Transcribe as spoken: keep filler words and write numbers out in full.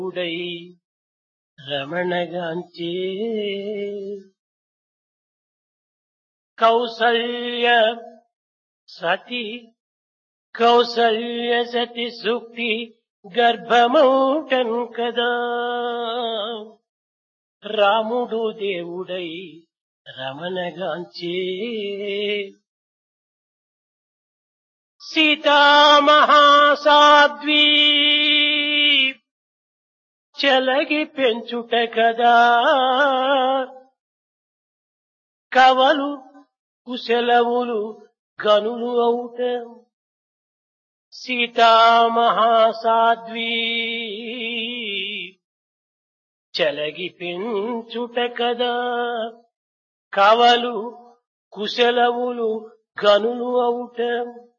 ఉడై రమణగాంచే కౌసల్య సతి కౌసల్య సతి సూక్తి గర్భమౌటన్ కదా రాముడు దేవుడై రమణగాంచే సీతా మహాసాధ్వీ చెలగి పెంచుట కదా కవలు కుశలవులు గనులు అవుట సీతా మహాసాధ్వీ చెలగి పెంచుట కదా కవలు కుశలవులు గనులు అవుట